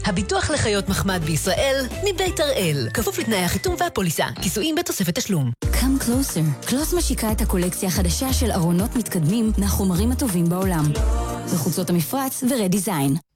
הביטוח לחיות מחמד בישראל מבית הראל. כפוף לתנאי החיתום והפוליסה. כיסויים בתוספת תשלום. Come closer. קלוס משיקה את הקולקציה החדשה של ארונות מתקדמים מהחומרים הטובים בעולם. בחוצות המפרץ ורדיזיין.